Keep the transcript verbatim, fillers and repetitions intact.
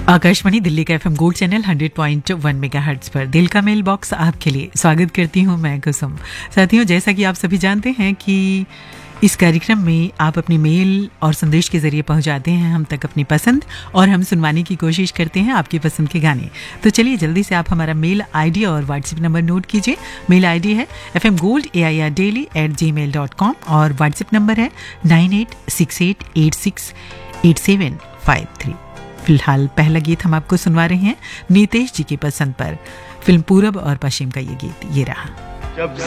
आकाशवाणी दिल्ली का FM gold channel hundred point one megahertz पर दिल का मेल बॉक्स आपके लिए स्वागत करती हूं मैं कुसुम। साथियों, जैसा कि आप सभी जानते हैं कि इस कार्यक्रम में आप अपने मेल और संदेश के जरिए पहुंचाते हैं हम तक अपनी पसंद, और हम सुनवाने की कोशिश करते हैं आपकी पसंद के गाने। तो चलिए जल्दी से आप हमारा मेल आईडी और व्हाट्सएप नंबर नोट कीजिए। मेल आईडी है F M gold A I R daily eight ji mail dot com और व्हाट्सएप नंबर है nine eight six eight eight six eight seven five three. फिलहाल पहला गीत हम आपको सुनवा रहे हैं नीतेश जी की पसंद पर, फिल्म पूरब और पश्चिम का ये गीत ये रहा। जब